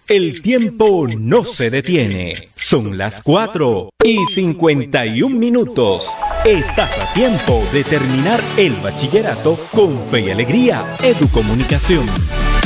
El tiempo no se detiene. Son las 4:51. Estás a tiempo de terminar el bachillerato con fe y alegría. Educomunicación.